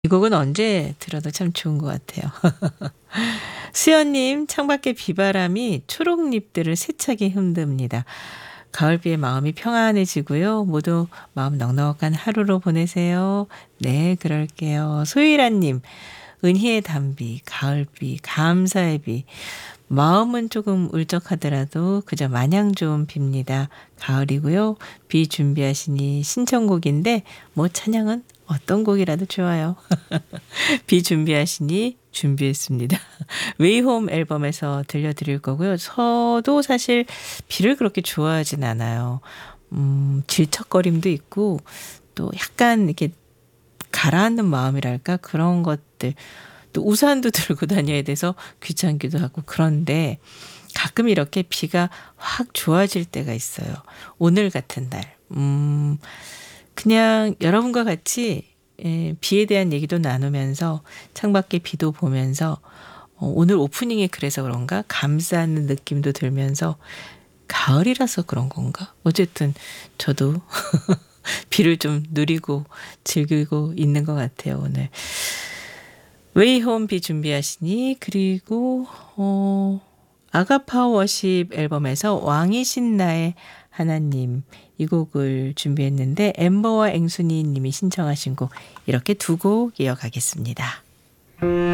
이 곡은 언제 들어도 참 좋은 것 같아요. 수연님, 창밖에 비바람이 초록잎들을 세차게 흔듭니다. 가을비에 마음이 평안해지고요. 모두 마음 넉넉한 하루로 보내세요. 네, 그럴게요. 소희라님, 은희의 단비, 가을비, 감사의 비. 마음은 조금 울적하더라도 그저 마냥 좋은 비입니다. 가을이고요. 비 준비하시니 신청곡인데 뭐 찬양은 어떤 곡이라도 좋아요. 비 준비하시니 준비했습니다. 웨이홈 앨범에서 들려드릴 거고요. 저도 사실 비를 그렇게 좋아하진 않아요. 질척거림도 있고 또 약간 이렇게 가라앉는 마음이랄까 그런 것들. 또 우산도 들고 다녀야 돼서 귀찮기도 하고 그런데 가끔 이렇게 비가 확 좋아질 때가 있어요. 오늘 같은 날. 그냥 여러분과 같이 비에 대한 얘기도 나누면서 창밖에 비도 보면서 오늘 오프닝이 그래서 그런가 감싸는 느낌도 들면서 가을이라서 그런 건가? 어쨌든 저도 비를 좀 누리고 즐기고 있는 것 같아요, 오늘. 웨이홈 비 준비하시니 그리고 아가파 워십 앨범에서 왕이신 나의 하나님 이 곡을 준비했는데 엠버와 앵순이 님이 신청하신 곡 이렇게 두 곡 이어가겠습니다.